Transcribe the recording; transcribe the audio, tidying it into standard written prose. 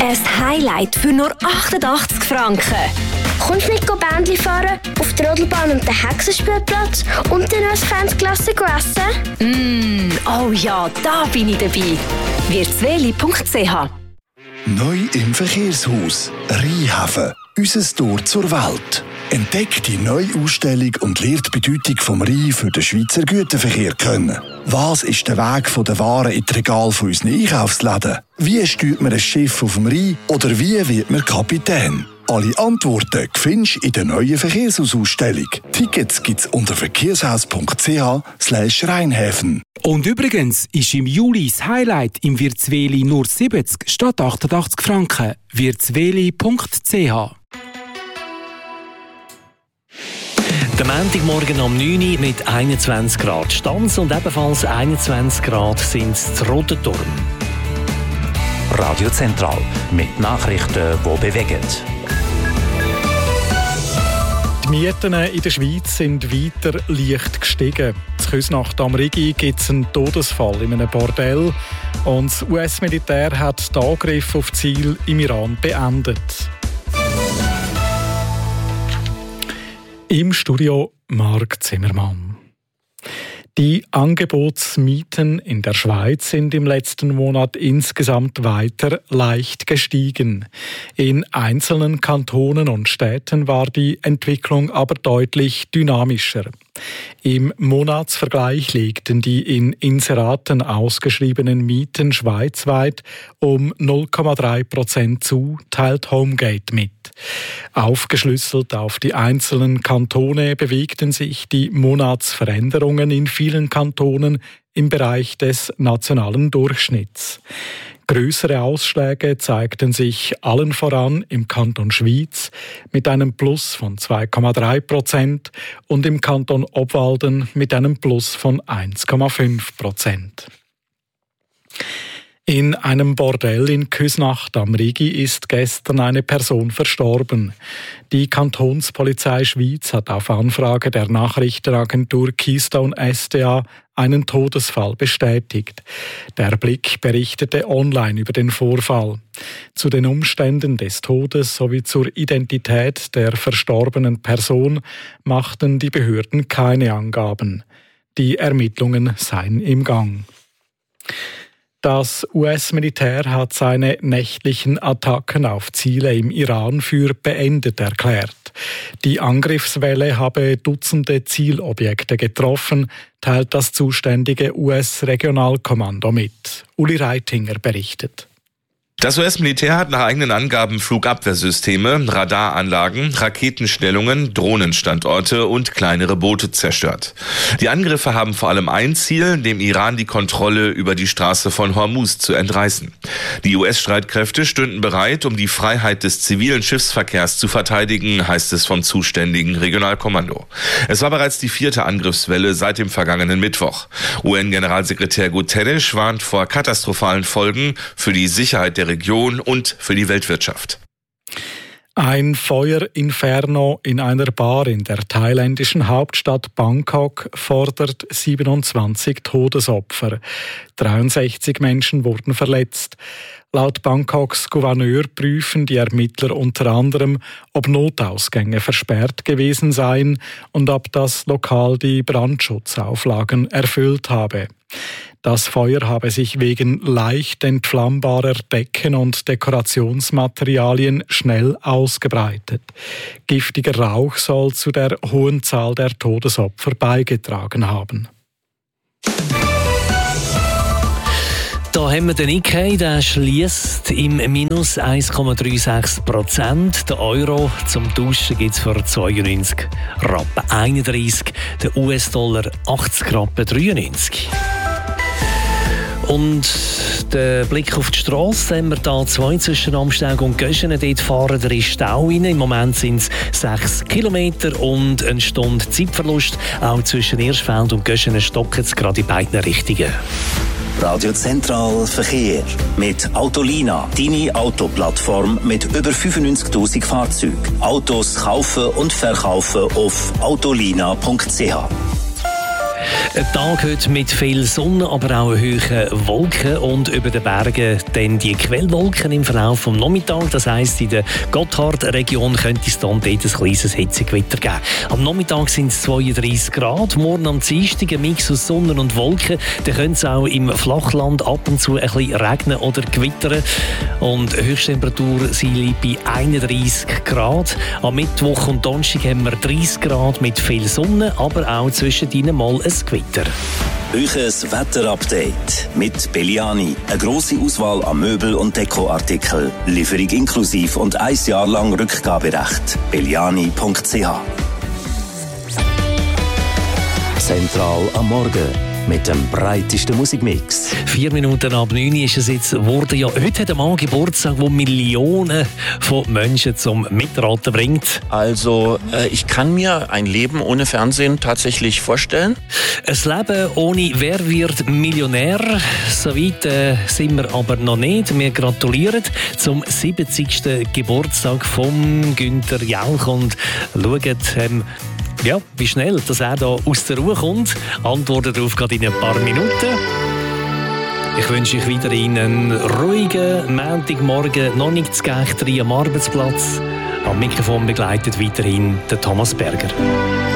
Ein Highlight für nur 88 Franken. Kommst du nicht Bändli fahren, auf der Rodelbahn und den Hexenspielplatz und dann als Fansklasse essen? Oh ja, da bin ich dabei. wirtsweli.ch. Neu im Verkehrshaus Rheinhafen. Unser Tor zur Welt. Entdeckt die neue Ausstellung und lernt die Bedeutung vom Rhein für den Schweizer Güterverkehr kennen. Was ist der Weg von den Waren in die Regale von unseren Einkaufsläden? Wie steuert man ein Schiff auf dem Rhein? Oder wie wird man Kapitän? Alle Antworten findest du in der neuen Verkehrshausausstellung. Tickets gibt's unter verkehrshaus.ch/Rheinhäfen. Und übrigens ist im Juli das Highlight im Wirtsweli nur 70 statt 88 Franken. wirtsweli.ch. Der Montagmorgen um 9 Uhr mit 21 Grad Stanz und ebenfalls 21 Grad sind es Rotenturm. Radio Zentral mit Nachrichten, die bewegen. Die Mieten in der Schweiz sind weiter leicht gestiegen. In Küsnacht am Rigi gibt es einen Todesfall in einem Bordell und das US-Militär hat den Angriff auf Ziel im Iran beendet. Im Studio Marc Zimmermann. Die Angebotsmieten in der Schweiz sind im letzten Monat insgesamt weiter leicht gestiegen. In einzelnen Kantonen und Städten war die Entwicklung aber deutlich dynamischer. Im Monatsvergleich legten die in Inseraten ausgeschriebenen Mieten schweizweit um 0,3% zu, teilt Homegate mit. Aufgeschlüsselt auf die einzelnen Kantone bewegten sich die Monatsveränderungen in vielen Kantonen im Bereich des nationalen Durchschnitts. Größere Ausschläge zeigten sich allen voran im Kanton Schwyz mit einem Plus von 2,3% und im Kanton Obwalden mit einem Plus von 1,5%. In einem Bordell in Küsnacht am Rigi ist gestern eine Person verstorben. Die Kantonspolizei Schwyz hat auf Anfrage der Nachrichtenagentur Keystone SDA einen Todesfall bestätigt. Der Blick berichtete online über den Vorfall. Zu den Umständen des Todes sowie zur Identität der verstorbenen Person machten die Behörden keine Angaben. Die Ermittlungen seien im Gang. Das US-Militär hat seine nächtlichen Attacken auf Ziele im Iran für beendet erklärt. Die Angriffswelle habe Dutzende Zielobjekte getroffen, teilt das zuständige US-Regionalkommando mit. Uli Reitinger berichtet. Das US-Militär hat nach eigenen Angaben Flugabwehrsysteme, Radaranlagen, Raketenstellungen, Drohnenstandorte und kleinere Boote zerstört. Die Angriffe haben vor allem ein Ziel, dem Iran die Kontrolle über die Straße von Hormuz zu entreißen. Die US-Streitkräfte stünden bereit, um die Freiheit des zivilen Schiffsverkehrs zu verteidigen, heißt es vom zuständigen Regionalkommando. Es war bereits die 4. Angriffswelle seit dem vergangenen Mittwoch. UN-Generalsekretär Guterres warnt vor katastrophalen Folgen für die Sicherheit der Region und für die Weltwirtschaft. Ein Feuerinferno in einer Bar in der thailändischen Hauptstadt Bangkok fordert 27 Todesopfer. 63 Menschen wurden verletzt. Laut Bangkoks Gouverneur prüfen die Ermittler unter anderem, ob Notausgänge versperrt gewesen seien und ob das Lokal die Brandschutzauflagen erfüllt habe. Das Feuer habe sich wegen leicht entflammbarer Decken und Dekorationsmaterialien schnell ausgebreitet. Giftiger Rauch soll zu der hohen Zahl der Todesopfer beigetragen haben. Da haben wir den Nikkei, der schliesst im Minus 1,36%. Der Euro zum Tauschen gibt es für 92 Rappen 31, der US-Dollar 80 Rappen 93. Und der Blick auf die Strasse, haben wir da 2 zwischen Amsteg und Göschenen. Dort fahren der ist Stau rein. Im Moment sind es 6 Kilometer und eine Stunde Zeitverlust. Auch zwischen Irschfeld und Göschenen stocken es gerade in beiden Richtungen. Radio Zentral Verkehr mit Autolina, deine Autoplattform mit über 95.000 Fahrzeugen. Autos kaufen und verkaufen auf autolina.ch. Ein Tag heute mit viel Sonne, aber auch hohen Wolken und über den Bergen dann die Quellwolken im Verlauf des Nachmittags. Das heisst, in der Gotthardregion könnte es dann dort ein kleines Hitzegewitter geben. Am Nachmittag sind es 32 Grad, morgen am Dienstag ein Mix aus Sonne und Wolken. Dann könnte es auch im Flachland ab und zu ein bisschen regnen oder gewittern. Und die Höchsttemperatur liegt bei 31 Grad. Am Mittwoch und Donnerstag haben wir 30 Grad mit viel Sonne, aber auch zwischendrin mal ein Gewitter. Euches Wetterupdate mit Belliani. Eine grosse Auswahl an Möbel- und Dekoartikeln. Lieferung inklusiv und 1 Jahr lang Rückgaberecht. Belliani.ch. Zentral am Morgen. Mit dem breitesten Musikmix. 4 Minuten ab 9 ist es jetzt geworden. Ja, heute hat ein Mann Geburtstag, der Millionen von Menschen zum Mitraten bringt. Also, ich kann mir ein Leben ohne Fernsehen tatsächlich vorstellen. Ein Leben ohne «Wer wird Millionär?» So weit sind wir aber noch nicht. Wir gratulieren zum 70. Geburtstag von Günther Jauch und schauen, wie schnell dass er da aus der Ruhe kommt. Antworten darauf gerade in ein paar Minuten. Ich wünsche euch weiterhin einen ruhigen Montagmorgen, noch nicht zu Gächteri am Arbeitsplatz. Am Mikrofon begleitet weiterhin der Thomas Berger.